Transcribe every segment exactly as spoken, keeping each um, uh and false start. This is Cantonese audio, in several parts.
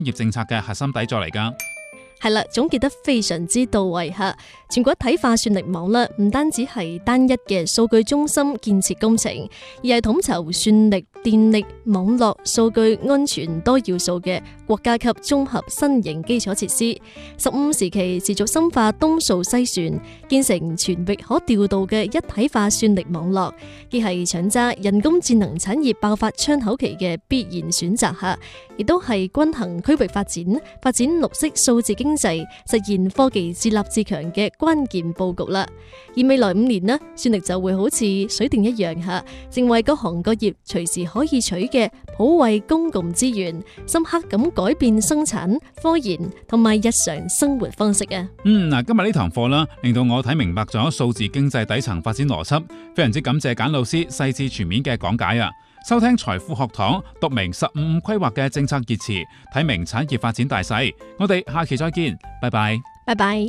業政策嘅核心底座嚟㗎。 係啦，總結得非常之到位吓。全國一體化算力網絡唔單止係單一嘅數據中心建設工程，而係統籌算力、電力、網絡、數據安全多要素嘅國家級綜合新型基礎設施。十五時期持續深化東數西算，建成全域可調度嘅一體化算力網絡，既係搶揸人工智能產業爆發窗口期嘅必然選擇吓，亦都係均衡區域發展、發展綠色數字經濟、實現科技自立自強嘅關鍵布局啦。而未來五年呢，算力就會好似水電一樣吓，成為各行各業隨時可以取嘅普惠公共資源，深刻咁改變生產、科研同埋日常生活方式啊。 嗯，嗱，今日呢堂課啦，令到我睇明白咗數字經濟底層發展邏輯，非常之感謝簡老師細緻全面嘅講解啊！收聽財富學堂，讀明十五五規劃嘅政策熱詞，睇明產業發展大勢。我哋下期再見，拜拜。 拜拜。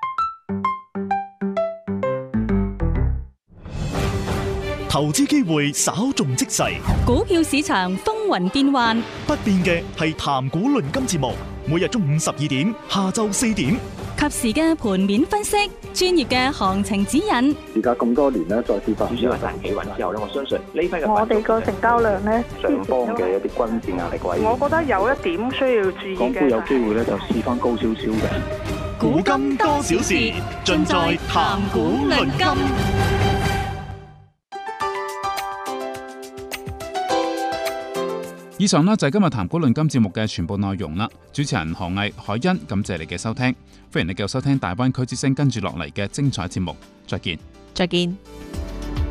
投資機會稍縱即逝， 股票市場風雲變幻， 不變嘅係談股論金節目，每日中午十二點，下晝四點， 及時嘅盤面分析，專業嘅行情指引。 而家咁多年咧，再次發展主要係大企穩之後咧，我相信呢批嘅我哋個成交量咧， 上方嘅一啲均線壓力位， 我覺得有一點需要注意嘅。 港股有機會咧就試翻高少少嘅。 股金多少事，盡在談股論金。 以上呢就係今日談股論金節目嘅全部內容啦。主持人何毅、海欣，感謝你嘅收聽，歡迎你繼續收聽大灣區之聲跟住落嚟嘅精彩節目。再見， 再見。